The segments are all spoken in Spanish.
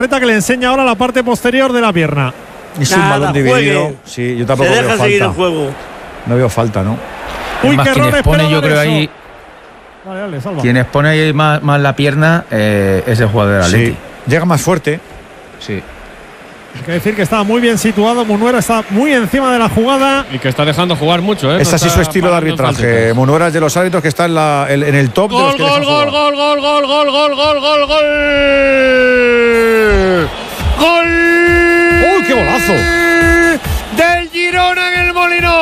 Que le enseña ahora la parte posterior de la pierna. Es un balón dividido. Sí, yo tampoco veo falta. Seguir el juego. No veo falta, ¿no? Uy, más, qué error, quien expone, yo creo ahí. Dale, Salva. Quien expone ahí más la pierna es el jugador del Atleti. Sí. Llega más fuerte. Sí. Hay que decir que estaba muy bien situado. Munuera está muy encima de la jugada. Y que está dejando jugar mucho, ¿eh? Es así su estilo de arbitraje. Munuera es de los árbitros que está en el top de los que dejan jugar. Gol. ¡Uy, qué golazo! Del Girona en el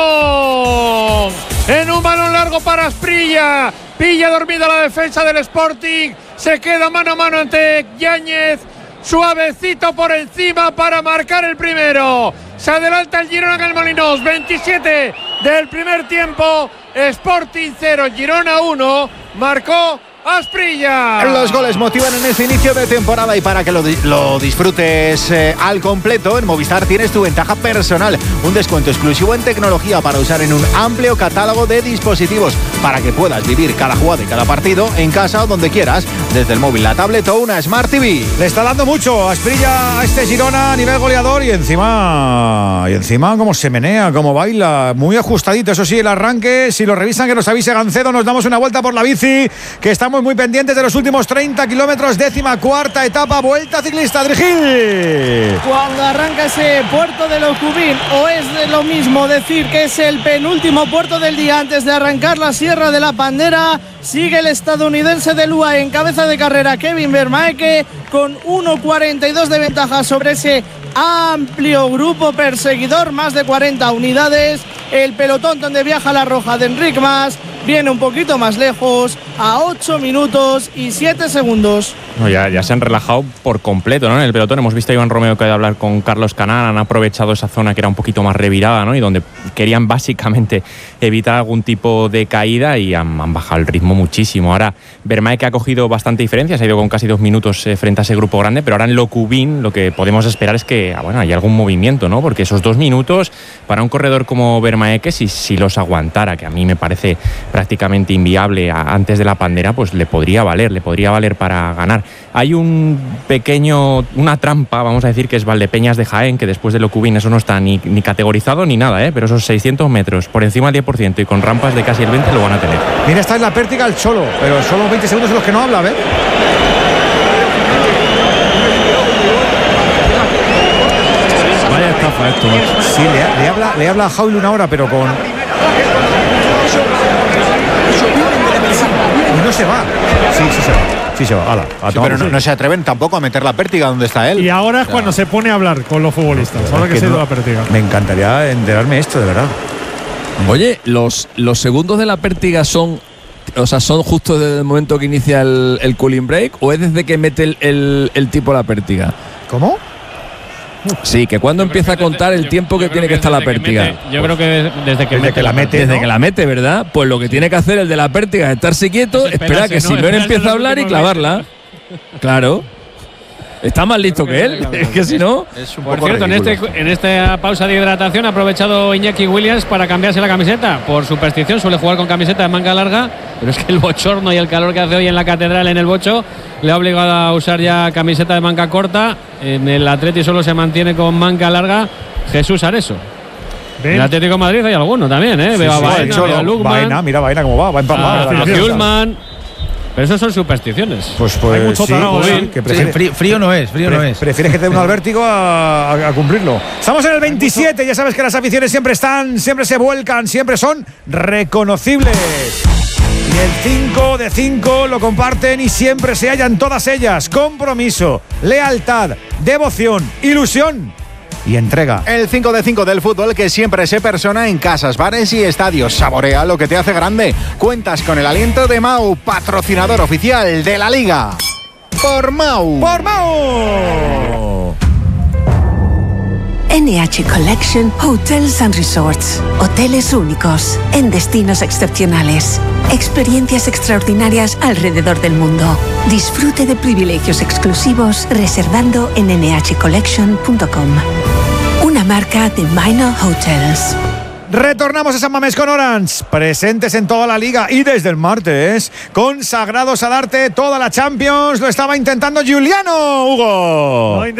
Molinón. En un balón largo para Asprilla. Pilla dormida la defensa del Sporting. Se queda mano a mano ante Yáñez. Suavecito por encima para marcar el primero. Se adelanta el Girona en el Molinón. 27 del primer tiempo. Sporting 0, Girona 1. Marcó Asprilla. Los goles motivan en este inicio de temporada y para que lo disfrutes al completo, en Movistar tienes tu ventaja personal, un descuento exclusivo en tecnología para usar en un amplio catálogo de dispositivos para que puedas vivir cada jugada y cada partido en casa o donde quieras, desde el móvil, la tablet o una Smart TV. Le está dando mucho Asprilla a este Girona a nivel goleador y encima cómo se menea, cómo baila, muy ajustadito, eso sí, el arranque, si lo revisan que nos avise Gancedo, nos damos una vuelta por la bici, que estamos muy pendientes de los últimos 30 kilómetros, 14ª etapa, vuelta ciclista, Adri. Cuando arranca ese puerto de Locubín, o es de lo mismo decir que es el penúltimo puerto del día antes de arrancar la Sierra de la Pandera, sigue el estadounidense del UAE en cabeza de carrera, Kevin Vermaeke, con 1.42 de ventaja sobre ese amplio grupo perseguidor, más de 40 unidades. El pelotón donde viaja la roja de Enric Mas viene un poquito más lejos, a 8 minutos y 7 segundos. No, ya se han relajado por completo, ¿no? En el pelotón hemos visto a Iván Romeo que ha de hablar con Carlos Canal, han aprovechado esa zona que era un poquito más revirada, ¿no? Y donde querían básicamente evitar algún tipo de caída y han bajado el ritmo muchísimo. Ahora Vermaeke ha cogido bastante diferencia, se ha ido con casi 2 minutos frente a ese grupo grande, pero ahora en Locubín lo que podemos esperar es que hay algún movimiento, ¿no? Porque esos 2 minutos para un corredor como Vermaeke, si los aguantara, que a mí me parece prácticamente inviable antes de la Pandera, pues le podría valer para ganar. Hay una trampa, vamos a decir, que es Valdepeñas de Jaén, que después de Locubín eso no está ni categorizado ni nada, pero esos 600 metros por encima del 10% y con rampas de casi el 20% lo van a tener. Mira, está en la pértiga el Cholo, pero solo 20 segundos en los que no habla, a ver. Vaya estafa esto. Sí, le habla a Jaul una hora, pero con... Y no se va. Sí se va. Pero no se atreven tampoco a meter la pértiga donde está él. Y ahora es cuando se pone a hablar con los futbolistas. Ahora que se ha ido la pértiga. Me encantaría enterarme esto, de verdad. Oye, los segundos de la pértiga son justo desde el momento que inicia el cooling break, o es desde que mete el tipo la pértiga. ¿Cómo? Sí, que cuando empieza a contar el tiempo que tiene que estar la pértiga. Yo creo que desde que la mete. Desde que la mete, ¿verdad? Pues lo que tiene que hacer el de la pértiga es estarse quieto, esperar que Simeone empiece a hablar y clavarla. Claro. Está más listo que él, es que si no… Por cierto, en esta pausa de hidratación ha aprovechado Iñaki Williams para cambiarse la camiseta. Por superstición suele jugar con camiseta de manga larga, pero es que el bochorno y el calor que hace hoy en la Catedral, en el Bocho, le ha obligado a usar ya camiseta de manga corta. En el Atleti solo se mantiene con manga larga Jesús Areso. En el Atlético de Madrid hay alguno también, ¿eh? Sí, veo a Baena, veo a Lukman. Mira Baena cómo va empalmado. A Hjulman. Pero eso son supersticiones. Pues hay mucho tarao, que frío no es. Prefieres que te dé uno al vértigo a cumplirlo. Estamos en el 27, ya sabes que las aficiones siempre se vuelcan, siempre son reconocibles. Y el 5 de 5 lo comparten y siempre se hallan todas ellas. Compromiso, lealtad, devoción, ilusión y entrega. El 5 de 5 del fútbol que siempre se persona en casas, bares y estadios. Saborea lo que te hace grande. Cuentas con el aliento de Mau, patrocinador oficial de la Liga. Por Mau. ¡Por Mau! NH Collection Hotels and Resorts. Hoteles únicos, en destinos excepcionales. Experiencias extraordinarias alrededor del mundo. Disfrute de privilegios exclusivos reservando en nhcollection.com. Una marca de Minor Hotels. Retornamos a San Mamés con Orange, presentes en toda la liga y desde el martes, consagrados a darte toda la Champions. Lo estaba intentando Giuliano, Hugo.